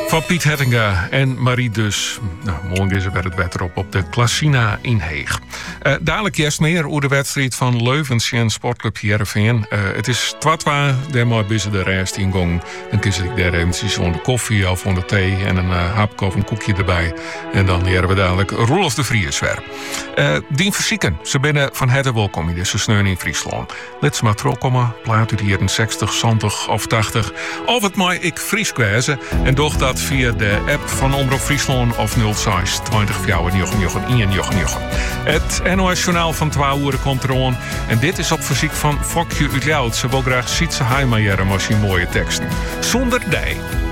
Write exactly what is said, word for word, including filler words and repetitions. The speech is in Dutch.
Van Piet Hettinga en Marie Dus. Nou, morgen is er weer het wetter op op de Classina in Heeg. Uh, dadelijk juist meer over de wedstrijd van Leuvens en Sportclub Heerenveen. Uh, het is twaalf, daarmee binnen de rest in gang. Dan kies ik daar eventjes van de koffie of van de thee en een uh, hapje of een koekje erbij. En dan leren we dadelijk Roelof de Vries weer. Uh, Dien Versieken, ze binnen van harte welkom in deze sneun in Friesland. Let ze maar terugkomen, plaat u hier een zestig, zestig of tachtig. Of het mij ik Fries kwijzen. En doch dat via de app van Omroep Friesland of nul zes twintig vijfennegentig eenennegentig. Het N O S-journaal van twaalf uur komt eraan. En dit is op verzoek van Fokje uit Ljouwt. Ze wil graag Sietse Heimeyer als je mooie teksten. Zonder dij.